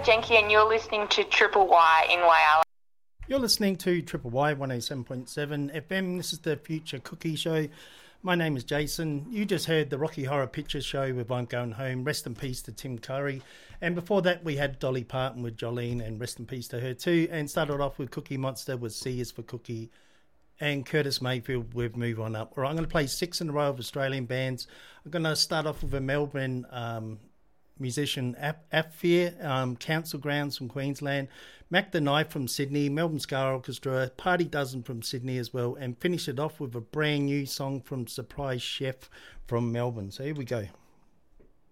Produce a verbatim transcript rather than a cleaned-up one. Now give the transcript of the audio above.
Jenky and you're listening to Triple Y in Whyalla. You're listening to Triple Y one oh seven point seven F M. This is the Future Cookie Show. My name is Jason. You just heard the Rocky Horror Picture Show with I'm Going Home. Rest in peace to Tim Curry. And before that, we had Dolly Parton with Jolene, and rest in peace to her too. And started off with Cookie Monster with C is for Cookie. And Curtis Mayfield with Move On Up. All right, I'm going to play six in a row of Australian bands. I'm going to start off with a Melbourne um, musician, Apfear, um, Council Grounds from Queensland, Mac the Knife from Sydney, Melbourne Scar Orchestra, Party Dozen from Sydney as well, and finish it off with a brand new song from Surprise Chef from Melbourne. So here we go.